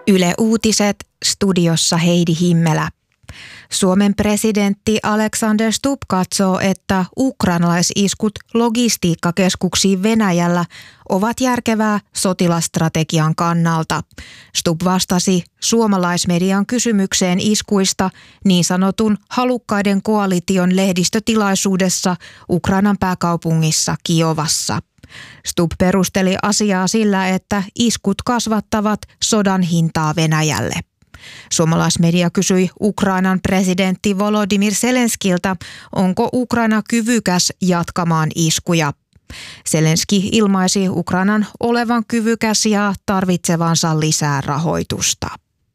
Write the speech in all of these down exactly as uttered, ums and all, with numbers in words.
Yle Uutiset, studiossa Heidi Himmelä. Suomen presidentti Alexander Stubb katsoo, että ukrainalaisiskut logistiikkakeskuksiin Venäjällä ovat järkevää sotilastrategian kannalta. Stubb vastasi suomalaismedian kysymykseen iskuista niin sanotun halukkaiden koalition lehdistötilaisuudessa Ukrainan pääkaupungissa Kiovassa. Stubb perusteli asiaa sillä, että iskut kasvattavat sodan hintaa Venäjälle. Suomalaismedia kysyi Ukrainan presidentti Volodymyr Zelenskiltä, onko Ukraina kyvykäs jatkamaan iskuja. Zelenski ilmaisi Ukrainan olevan kyvykäs ja tarvitsevansa lisää rahoitusta.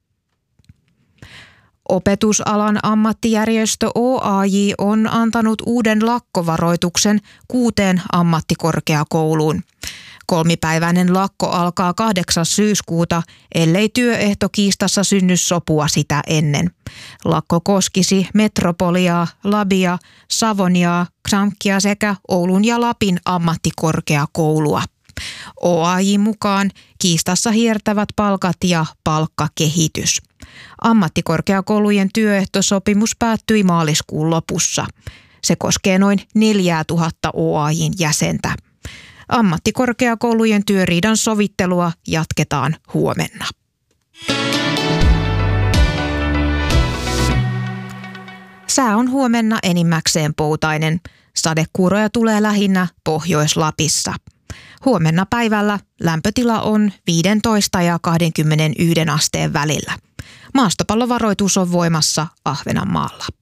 Opetusalan ammattijärjestö O A J on antanut uuden lakkovaroituksen kuuteen ammattikorkeakouluun. Kolmipäiväinen lakko alkaa kahdeksas syyskuuta, ellei työehtokiistassa synny sopua sitä ennen. Lakko koskisi Metropoliaa, Labia, Savoniaa, Xamkia sekä Oulun ja Lapin ammattikorkeakoulua. O A J mukaan kiistassa hiertävät palkat ja palkkakehitys. Ammattikorkeakoulujen työehtosopimus päättyi maaliskuun lopussa. Se koskee noin neljätuhatta O A J:n jäsentä. Ammattikorkeakoulujen työriidan sovittelua jatketaan huomenna. Sää on huomenna enimmäkseen poutainen. Sadekuuroja tulee lähinnä Pohjois-Lapissa. Huomenna päivällä lämpötila on viisitoista ja kaksikymmentäyksi asteen välillä. Maastopallovaroitus on voimassa Ahvenanmaalla.